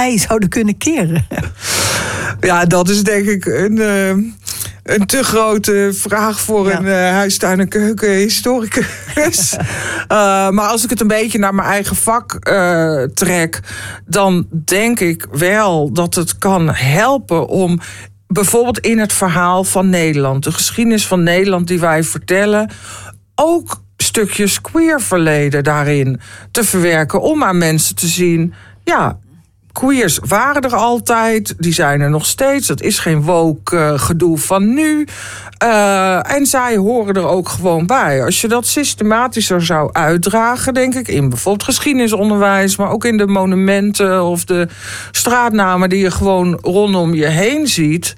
tij zouden kunnen keren? Ja, dat is denk ik een te grote vraag voor een huistuin- en keukenhistoricus. Maar als ik het een beetje naar mijn eigen vak trek, dan denk ik wel dat het kan helpen om bijvoorbeeld in het verhaal van Nederland, de geschiedenis van Nederland die wij vertellen, ook stukjes queer verleden daarin te verwerken, om aan mensen te zien, ja, queers waren er altijd, die zijn er nog steeds. Dat is geen woke gedoe van nu. En zij horen er ook gewoon bij. Als je dat systematischer zou uitdragen, denk ik, in bijvoorbeeld geschiedenisonderwijs, maar ook in de monumenten of de straatnamen die je gewoon rondom je heen ziet,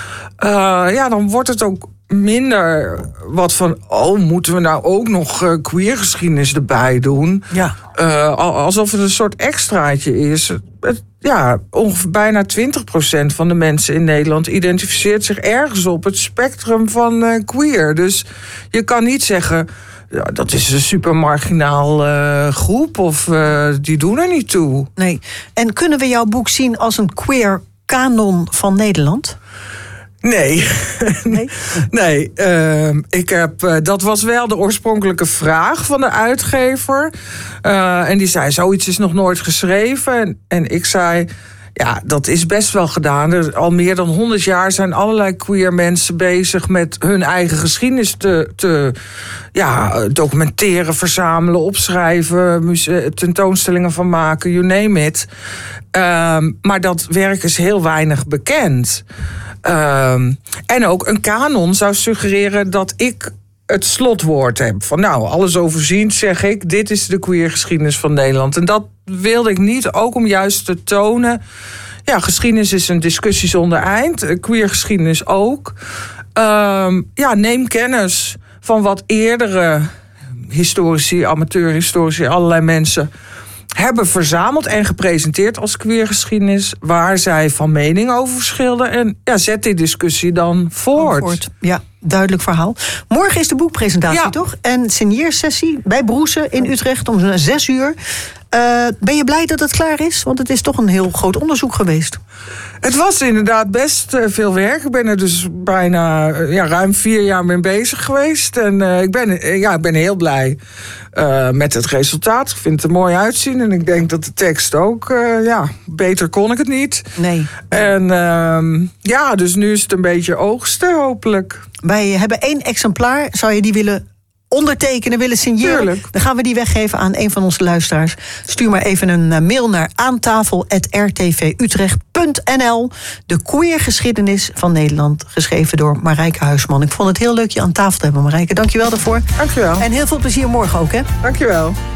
dan wordt het ook minder wat van, moeten we nou ook nog queer geschiedenis erbij doen? Ja. Alsof het een soort extraatje is. Ongeveer bijna 20% van de mensen in Nederland identificeert zich ergens op het spectrum van queer. Dus je kan niet zeggen, ja, dat is een super marginaal groep of die doen er niet toe. Nee. En kunnen we jouw boek zien als een queer kanon van Nederland? Nee. Nee. Dat was wel de oorspronkelijke vraag van de uitgever. En die zei, zoiets is nog nooit geschreven. En ik zei, ja, dat is best wel gedaan. Al meer dan 100 jaar zijn allerlei queer mensen bezig met hun eigen geschiedenis te documenteren, verzamelen, opschrijven, tentoonstellingen van maken, you name it. Maar dat werk is heel weinig bekend. En ook een kanon zou suggereren dat ik het slotwoord heb. Van alles overziend zeg ik, dit is de queer geschiedenis van Nederland. En dat wilde ik niet, ook om juist te tonen, ja, geschiedenis is een discussie zonder eind. Queer geschiedenis ook. Neem kennis van wat eerdere historici, amateurhistorici, allerlei mensen hebben verzameld en gepresenteerd als queergeschiedenis, waar zij van mening over verschilden. En zet die discussie dan voort. Ja, duidelijk verhaal. Morgen is de boekpresentatie, toch? En signeersessie bij Broesen in Utrecht om 6:00. Ben je blij dat het klaar is? Want het is toch een heel groot onderzoek geweest. Het was inderdaad best veel werk. Ik ben er dus bijna ruim 4 jaar mee bezig geweest. En ik ben heel blij met het resultaat. Ik vind het er mooi uitzien. En ik denk dat de tekst ook, beter kon ik het niet. Nee. En dus nu is het een beetje oogsten, hopelijk. Wij hebben 1 exemplaar. Zou je die willen ondertekenen, willen signeren? Tuurlijk. Dan gaan we die weggeven aan een van onze luisteraars. Stuur maar even een mail naar aantafel@rtvutrecht.nl. De queergeschiedenis van Nederland, geschreven door Marijke Huisman. Ik vond het heel leuk je aan tafel te hebben, Marijke. Dank je wel daarvoor. Dank je wel. En heel veel plezier morgen ook, hè? Dank je wel.